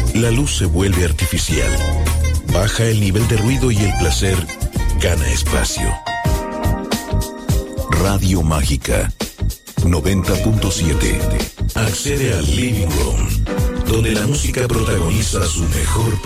La luz se vuelve artificial. Baja el nivel de ruido y el placer gana espacio. Radio Mágica 90.7. Accede al Living Room, donde la música protagoniza su mejor